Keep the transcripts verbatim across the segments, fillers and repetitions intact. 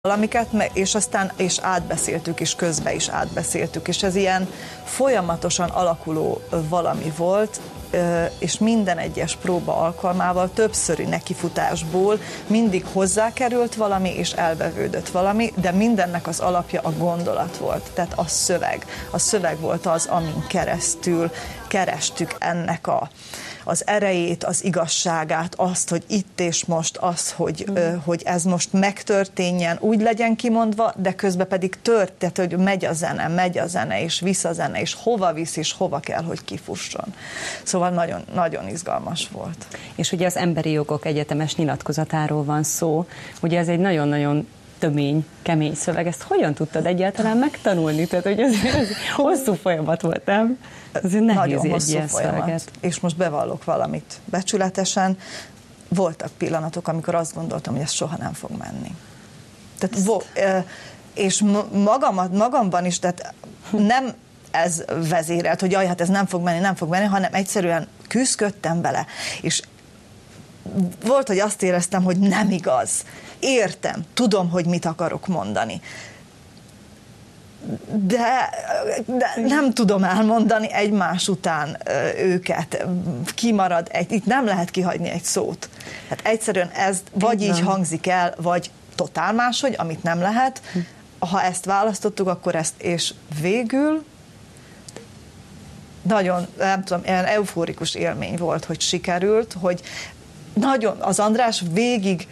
valamiket, és aztán és átbeszéltük, és közben is átbeszéltük, és ez ilyen folyamatosan alakuló valami volt, és minden egyes próba alkalmával, többszöri nekifutásból mindig hozzákerült valami, és elvevődött valami, de mindennek az alapja a gondolat volt, tehát a szöveg. A szöveg volt az, amin keresztül kerestük ennek a az erejét, az igazságát, azt, hogy itt és most, az, hogy, mm. ö, hogy ez most megtörténjen, úgy legyen kimondva, de közben pedig tört, tehát, hogy megy a zene, megy a zene, és visz a zene, és hova visz, és hova kell, hogy kifusson. Szóval nagyon, nagyon izgalmas volt. És ugye az Emberi Jogok Egyetemes nyilatkozatáról van szó, ugye ez egy nagyon-nagyon tömény, kemény szöveg. Ezt hogyan tudtad egyáltalán megtanulni? Tehát, hogy ez, ez hosszú folyamat volt, nem? Azért nehéz nagyon egy hosszú ilyen folyamat. Szöveget. És most bevallok valamit becsületesen. Voltak pillanatok, amikor azt gondoltam, hogy ez soha nem fog menni. Tehát, vo, és magamat, magamban is, tehát nem ez vezérelt, hogy jaj, hát ez nem fog menni, nem fog menni, hanem egyszerűen küzdködtem vele. És volt, hogy azt éreztem, hogy nem igaz. Értem, tudom, hogy mit akarok mondani. De, de nem tudom elmondani egymás után őket. Kimarad, egy, itt nem lehet kihagyni egy szót. Hát egyszerűen ez vagy így hangzik el, vagy totál máshogy, amit nem lehet. Ha ezt választottuk, akkor ezt, és végül nagyon, nem tudom, ilyen eufórikus élmény volt, hogy sikerült, hogy nagyon, az András végig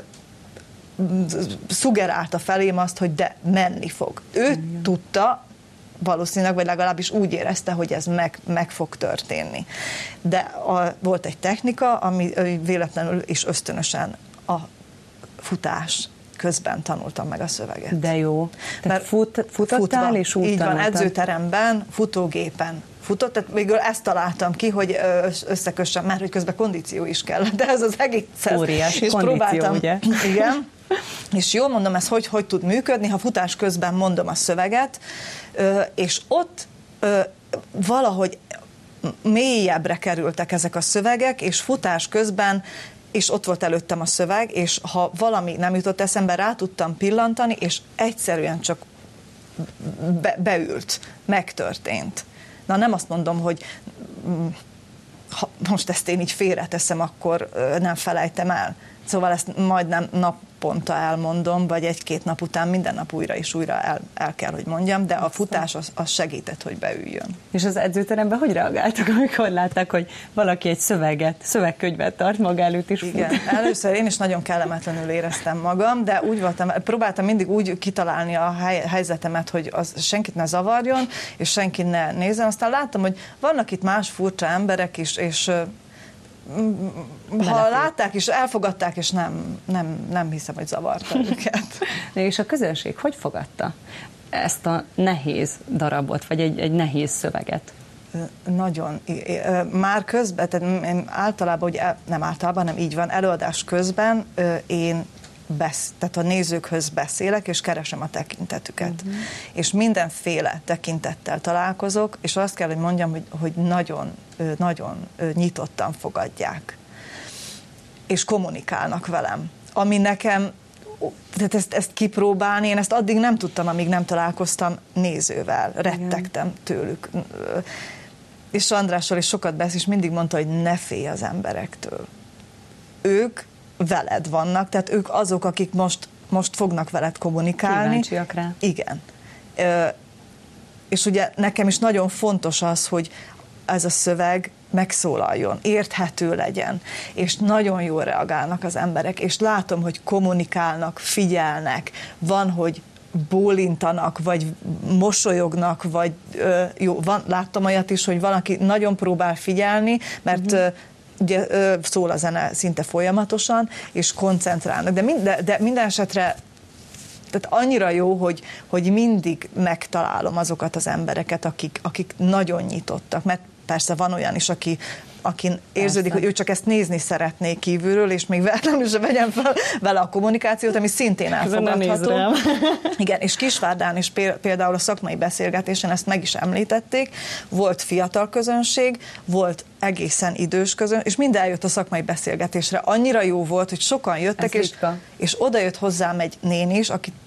szugerálta felém azt, hogy de menni fog. Ő igen. tudta, valószínűleg, vagy legalábbis úgy érezte, hogy ez meg, meg fog történni. De a, volt egy technika, ami véletlenül és ösztönösen a futás közben tanultam meg a szöveget. De jó. Tehát fut, futottál futva, és úgy így tanultad. Van, edzőteremben, futógépen futott, tehát végül ezt találtam ki, hogy összekössem, mert hogy közben kondíció is kell, de ez az egész. Óriási és kondíció, próbáltam, ugye? Igen. És jól mondom, ez hogy, hogy tud működni, ha futás közben mondom a szöveget, és ott valahogy mélyebbre kerültek ezek a szövegek, és futás közben, és ott volt előttem a szöveg, és ha valami nem jutott eszembe, rá tudtam pillantani, és egyszerűen csak be, beült, megtörtént. Na nem azt mondom, hogy ha most ezt én így félreteszem, akkor nem felejtem el. Szóval ezt majdnem naponta elmondom, vagy egy-két nap után minden nap újra és újra el, el kell, hogy mondjam, de a futás az, az segített, hogy beüljön. És az edzőteremben hogy reagáltak, amikor látták, hogy valaki egy szöveget, szövegkönyvet tart maga előtt is fut? Igen, először én is nagyon kellemetlenül éreztem magam, de úgy voltam, próbáltam mindig úgy kitalálni a hely, helyzetemet, hogy az senkit ne zavarjon, és senki ne nézzen. Aztán láttam, hogy vannak itt más furcsa emberek is, és ha látták és elfogadták, és nem, nem, nem hiszem, hogy zavarta őket. És a közönség hogy fogadta ezt a nehéz darabot, vagy egy, egy nehéz szöveget? Nagyon. Már közben, tehát én általában, ugye, nem általában, nem így van, előadás közben én Besz, tehát a nézőkhöz beszélek, és keresem a tekintetüket. Uh-huh. És mindenféle tekintettel találkozok, és azt kell, hogy mondjam, hogy, hogy nagyon, nagyon nyitottan fogadják. És kommunikálnak velem. Ami nekem, tehát ezt, ezt kipróbálni, én ezt addig nem tudtam, amíg nem találkoztam nézővel. Rettegtem tőlük. És Andrással is sokat beszél, és mindig mondta, hogy ne félj az emberektől. Ők veled vannak, tehát ők azok, akik most, most fognak veled kommunikálni. Kíváncsiak rá. Igen. Ö, és ugye nekem is nagyon fontos az, hogy ez a szöveg megszólaljon, érthető legyen, és nagyon jól reagálnak az emberek, és látom, hogy kommunikálnak, figyelnek, van, hogy bólintanak, vagy mosolyognak, vagy ö, jó, van, láttam olyat is, hogy valaki nagyon próbál figyelni, mert uh-huh. ugye szól a zene szinte folyamatosan, és koncentrálnak. De, mind, de, de minden esetre tehát annyira jó, hogy, hogy mindig megtalálom azokat az embereket, akik, akik nagyon nyitottak, mert persze van olyan is, aki akin érződik, hogy ő csak ezt nézni szeretné kívülről, és még véletlenül sem vegyem fel vele a kommunikációt, ami szintén elfogadható. Igen, és Kisvárdán is például a szakmai beszélgetésen ezt meg is említették, volt fiatal közönség, volt egészen idős közönség, és mind eljött a szakmai beszélgetésre. Annyira jó volt, hogy sokan jöttek, és, és oda jött hozzám egy néni is, aki